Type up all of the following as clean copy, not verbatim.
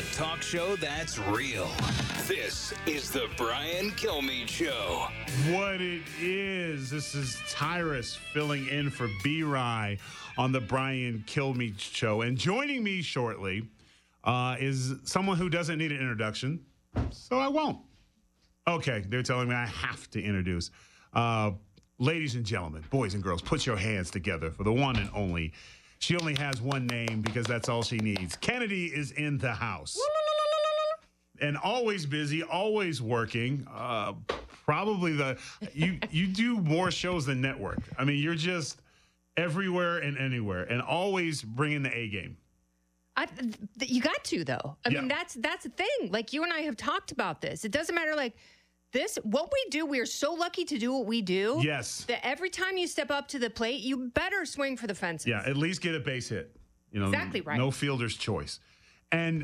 The talk show that's real. This is the Brian Kilmeade Show. What it is, this is Tyrus filling in for B-Rye on the Brian Kilmeade Show. And joining me shortly is someone who doesn't need an introduction, so I won't. Okay, they're telling me I have to introduce. Ladies and gentlemen, boys and girls, put your hands together for the one and only. She only has one name because that's all she needs. Kennedy is in the house. And always busy, always working. Probably you do more shows than network. I mean, you're just everywhere and anywhere, and always bringing the A game. You got to, though. I mean, that's the thing. Like, you and I have talked about this. It doesn't matter, like, what we do, we are so lucky to do what we do. Yes. That every time you step up to the plate, you better swing for the fences. Yeah, at least get a base hit. You know, exactly right. No fielder's choice. And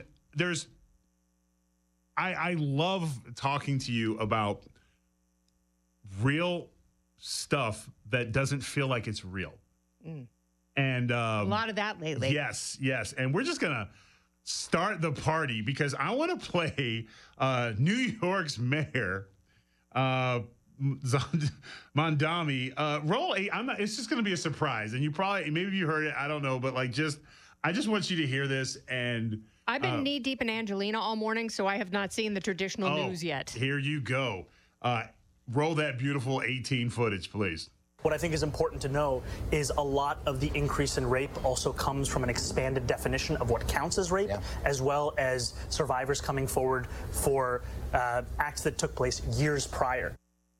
I love talking to you about real stuff that doesn't feel like it's real. And a lot of that lately. Yes. And we're just going to start the party because I want to play New York's mayor, Mamdani. Roll 8. It's just going to be a surprise. And maybe you heard it. I don't know. But I just want you to hear this. And I've been knee deep in Angelina all morning, so I have not seen the traditional news yet. Here you go. Roll that beautiful 18 footage, please. What I think is important to know is a lot of the increase in rape also comes from an expanded definition of what counts as rape, as well as survivors coming forward for acts that took place years prior.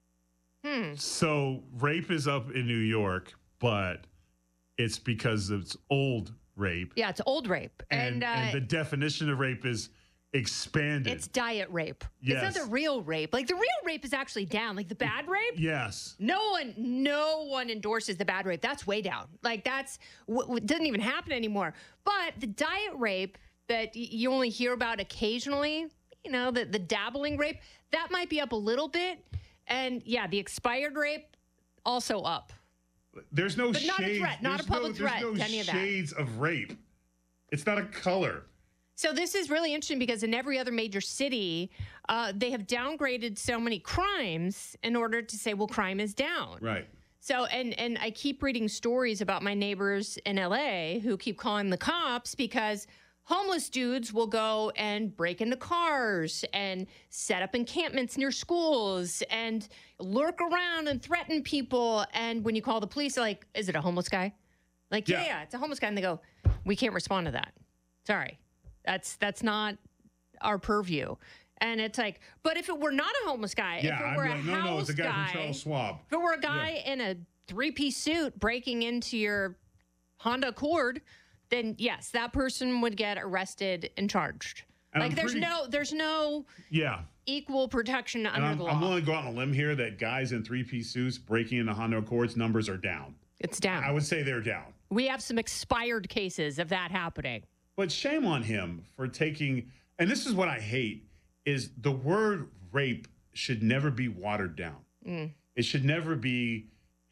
So rape is up in New York, but it's because it's old rape. Yeah, it's old rape. And the definition of rape is expanded. It's diet rape. Yes. It's not the real rape. Like, the real rape is actually down. Like, the bad rape? Yes. No one endorses the bad rape. That's way down. Like, that's what doesn't even happen anymore. But the diet rape that you only hear about occasionally, you know, the dabbling rape, that might be up a little bit. And yeah, the expired rape also up. There's no but shades. Not a threat, not a public threat to any of that. Shades of rape. It's not a color. So this is really interesting because in every other major city, they have downgraded so many crimes in order to say, well, crime is down. Right. So, and I keep reading stories about my neighbors in LA who keep calling the cops because homeless dudes will go and break into cars and set up encampments near schools and lurk around and threaten people. And when you call the police, they're like, is it a homeless guy? Like, yeah, it's a homeless guy. And they go, we can't respond to that. Sorry. That's not our purview. And it's like, but if it were not a homeless guy, if it were it's a guy from Charles Schwab. If it were a guy in a 3-piece suit breaking into your Honda Accord, then yes, that person would get arrested and charged. And like there's no equal protection under the law. I'm willing to go out on a limb here that guys in 3-piece suits breaking into Honda Accords numbers are down. It's down. I would say they're down. We have some expired cases of that happening. But shame on him for taking, and this is what I hate, is the word rape should never be watered down. It should never be,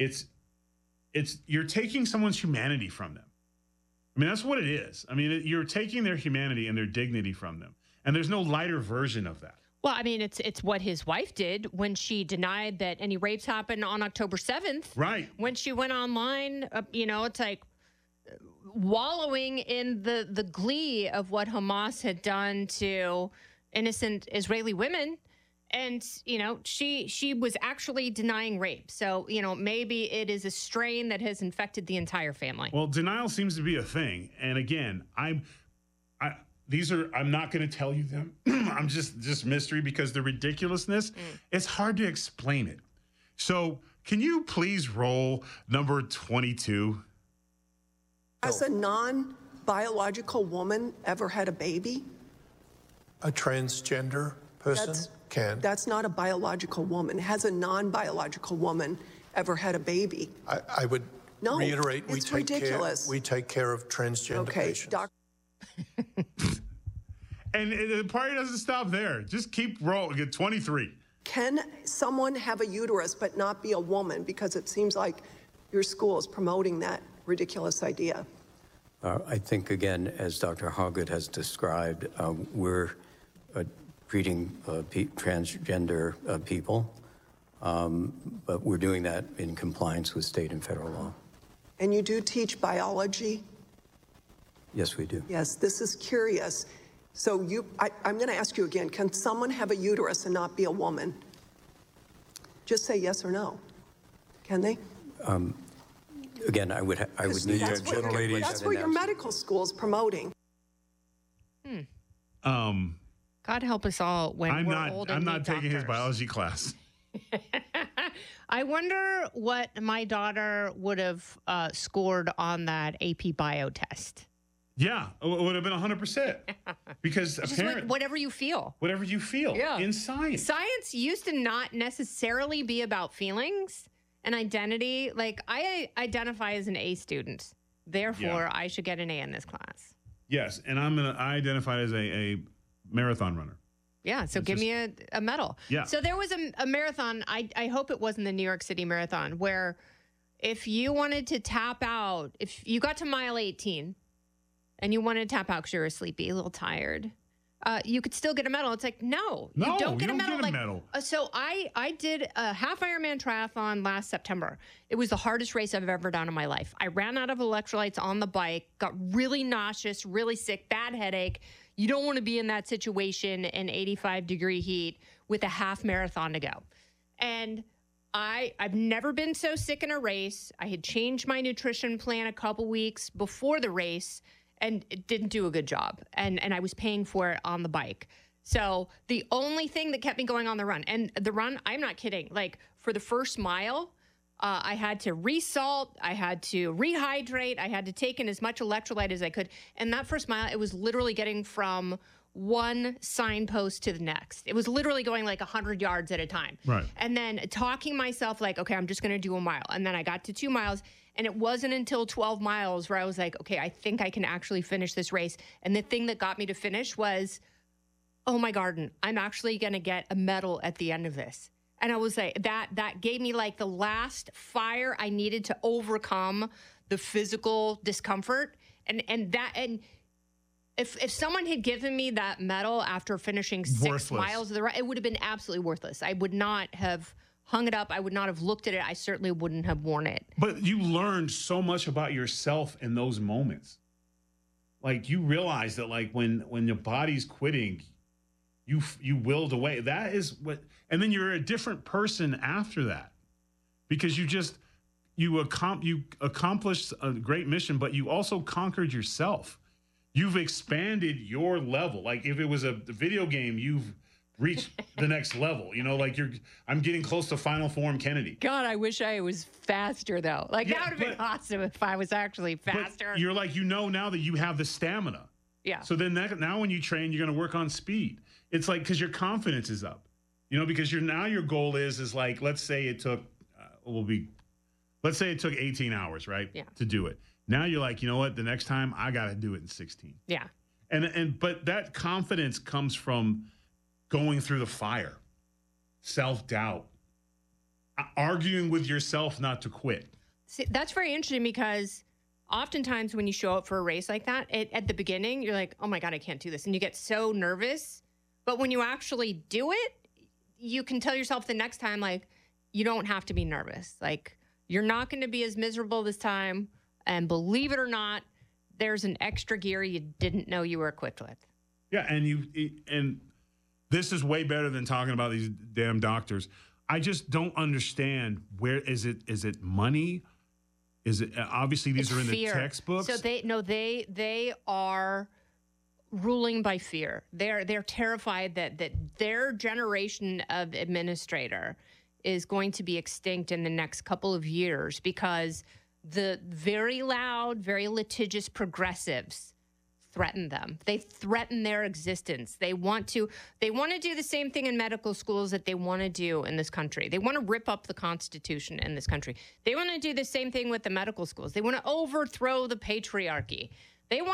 you're taking someone's humanity from them. I mean, that's what it is. I mean, you're taking their humanity and their dignity from them. And there's no lighter version of that. Well, I mean, it's what his wife did when she denied that any rapes happened on October 7th. Right. When she went online, it's like, wallowing in the glee of what Hamas had done to innocent Israeli women. And, she was actually denying rape. So, maybe it is a strain that has infected the entire family. Well, denial seems to be a thing. And again, I'm not going to tell you them. I'm just mystery because the ridiculousness, it's hard to explain it. So can you please roll number 22? Has a non-biological woman ever had a baby? A transgender person can. That's not a biological woman. Has a non-biological woman ever had a baby? I would reiterate, it's ridiculous. We take care of transgender patients. And the party doesn't stop there. Just keep rolling. Get 23. Can someone have a uterus but not be a woman? Because it seems like your school is promoting that ridiculous idea. I think, again, as Dr. Hawgood has described, we're treating transgender people, but we're doing that in compliance with state and federal law. And you do teach biology? Yes, we do. Yes, this is curious. So I'm going to ask you again, can someone have a uterus and not be a woman? Just say yes or no. Can they? Again, I would need that's to generally. That's what your medical school is promoting. God help us all when we're old and I'm not need taking his doctors. biology class. I wonder what my daughter would have scored on that AP Bio test. Yeah, it would have been 100%. Because apparently, Whatever you feel. whatever you feel Yeah. in science. Science used to not necessarily be about feelings and identity. Like, I identify as an A student. Therefore, I should get an A in this class. Yes, and I identify as a marathon runner. Yeah, so give me a medal. Yeah. So there was a marathon, I hope it wasn't the New York City Marathon, where if you wanted to tap out, if you got to mile 18 and you wanted to tap out because you were sleepy, a little tired, you could still get a medal. It's like, no, you don't get a medal. So I did a half Ironman triathlon last September. It was the hardest race I've ever done in my life. I ran out of electrolytes on the bike, got really nauseous, really sick, bad headache. You don't want to be in that situation in 85-degree heat with a half marathon to go. And I've never been so sick in a race. I had changed my nutrition plan a couple weeks before the race, and it didn't do a good job. And I was paying for it on the bike. So the only thing that kept me going on the run, and the run, I'm not kidding, like for the first mile, I had to resalt, I had to rehydrate, I had to take in as much electrolyte as I could. And that first mile, it was literally getting from one signpost to the next. It was literally going like 100 yards at a time. Right. And then talking myself like, okay, I'm just going to do a mile. And then I got to 2 miles. And it wasn't until 12 miles where I was like, okay, I think I can actually finish this race. And the thing that got me to finish was, oh my garden, I'm actually going to get a medal at the end of this. And I was like, that gave me like the last fire I needed to overcome the physical discomfort. And if someone had given me that medal after finishing 6 miles of the run, it would have been absolutely worthless. I would not have hung it up. I would not have looked at it. I certainly wouldn't have worn it. But you learned so much about yourself in those moments. Like, you realize that, like, when your body's quitting, you willed away. That is what, and then you're a different person after that, because you accomplished a great mission, but you also conquered yourself. You've expanded your level. Like, if it was a video game, you've reached the next level. You know, like I'm getting close to Final Form Kennedy. God, I wish I was faster though. Like, that would have been awesome if I was actually faster. But you're like, now that you have the stamina. Yeah. So then now when you train, you're going to work on speed. It's like, because your confidence is up, because your goal is like, let's say it took, let's say it took 18 hours, right? Yeah. To do it. Now you're like, you know what? The next time I got to do it in 16. Yeah. But that confidence comes from going through the fire, self-doubt, arguing with yourself not to quit. See, that's very interesting, because oftentimes when you show up for a race like that, at the beginning, you're like, oh my God, I can't do this. And you get so nervous. But when you actually do it, you can tell yourself the next time, like, you don't have to be nervous. Like, you're not going to be as miserable this time. And believe it or not, there's an extra gear you didn't know you were equipped with. Yeah, and this is way better than talking about these damn doctors. I just don't understand, where is it? Is it money? Is it, obviously these are in fear. The textbooks? So they are ruling by fear. They're terrified that their generation of administrator is going to be extinct in the next couple of years, because the very loud, very litigious progressives threaten them. They threaten their existence. They want to do the same thing in medical schools that they want to do in this country. They want to rip up the Constitution in this country. They want to do the same thing with the medical schools. They want to overthrow the patriarchy.